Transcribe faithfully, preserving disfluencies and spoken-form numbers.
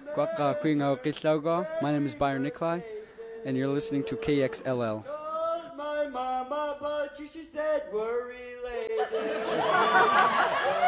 Kwaka Kwinga Kislauga. My name is Byron Nikolai, and you're listening to K X L L. Called my mama, but she said we're related.